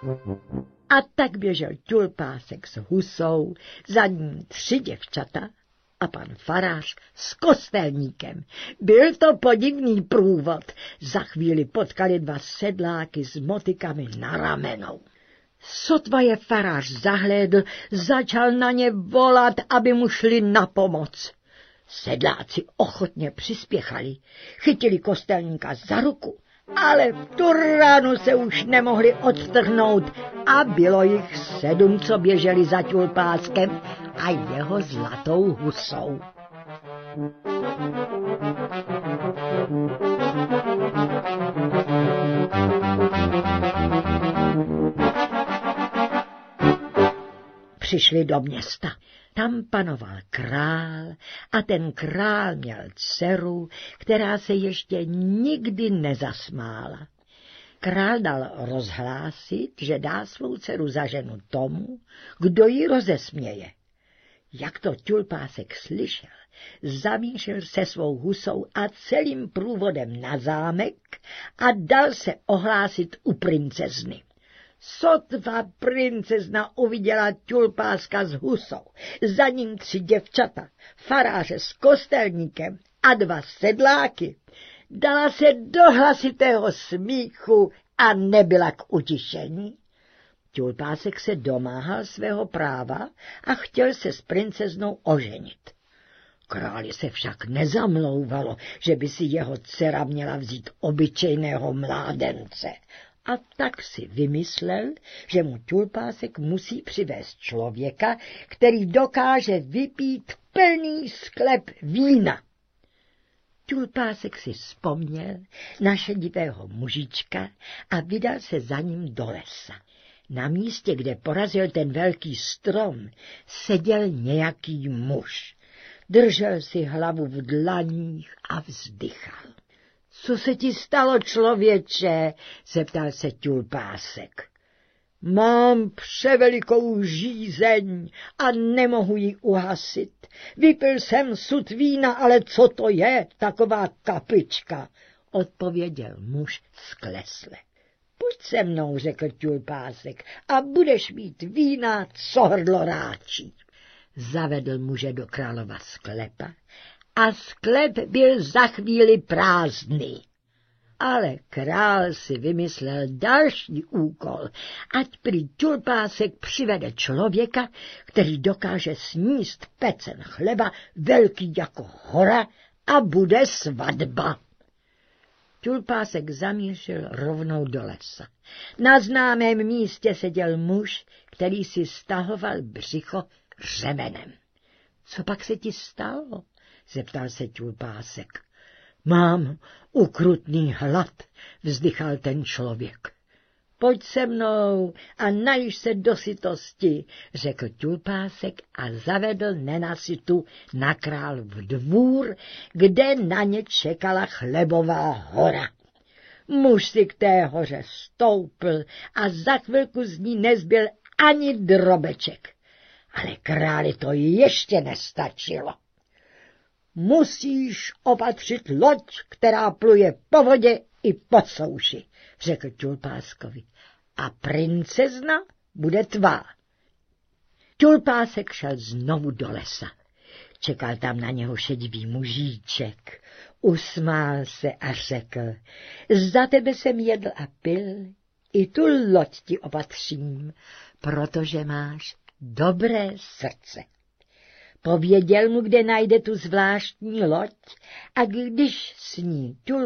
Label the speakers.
Speaker 1: A tak běžel Tulpásek s husou, za ním 3 děvčata a pan farář s kostelníkem. Byl to podivný průvod. Za chvíli potkali 2 sedláky s motykami na ramenou. Sotva je farář zahlédl, začal na ně volat, aby mu šli na pomoc. Sedláci ochotně přispěchali, chytili kostelníka za ruku, ale v tu ránu se už nemohli odtrhnout a bylo jich 7, co běželi za Tulpáskem a jeho zlatou husou. Přišli do města. Tam panoval král a ten král měl dceru, která se ještě nikdy nezasmála. Král dal rozhlásit, že dá svou dceru za ženu tomu, kdo ji rozesměje. Jak to Tulpásek slyšel, zamířil se svou husou a celým průvodem na zámek a dal se ohlásit u princezny. Sotva princezna uviděla Tulpáska s husou, za ním 3 děvčata, faráře s kostelníkem a 2 sedláky, dala se do hlasitého smíchu a nebyla k utišení. Tulpásek se domáhal svého práva a chtěl se s princeznou oženit. Králi se však nezamlouvalo, že by si jeho dcera měla vzít obyčejného mládence, a tak si vymyslel, že mu Tulpásek musí přivést člověka, který dokáže vypít plný sklep vína. Tulpásek si vzpomněl na šedivého mužička a vydal se za ním do lesa. Na místě, kde porazil ten velký strom, seděl nějaký muž. Držel si hlavu v dlaních a vzdychal. Co se ti stalo, člověče? Zeptal se Tulpásek. Mám převelikou žízeň a nemohu ji uhasit. Vypil jsem sud vína, ale co to je, taková kapička? Odpověděl muž sklesle. Pojď se mnou, řekl Tulpásek, a budeš mít vína, co hrdlo ráčí. Zavedl muže do králova sklepa a sklep byl za chvíli prázdný. Ale král si vymyslel další úkol, ať prý Tulpásek přivede člověka, který dokáže sníst pecen chleba velký jako hora a bude svatba. Tulpásek zamířil rovnou do lesa. Na známém místě seděl muž, který si stahoval břicho řemenem. Co pak se ti stalo? Zeptal se Tulpásek. Mám ukrutný hlad, vzdychal ten člověk. Pojď se mnou a najíš se do sytosti, řekl Tulpásek a zavedl nenasytu na králův dvůr, kde na ně čekala chlebová hora. Muž si k té hoře stoupl a za chvilku z ní nezbyl ani drobeček. Ale králi to ještě nestačilo. Musíš opatřit loď, která pluje po vodě i po souši, řekl Tulpáskovi. A princezna bude tvá. Tulpásek šel znovu do lesa. Čekal tam na něho šedivý mužíček. Usmál se a řekl, za tebe jsem jedl a pil, i tu loď ti opatřím, protože máš dobré srdce. Pověděl mu, kde najde tu zvláštní loď, a když s ní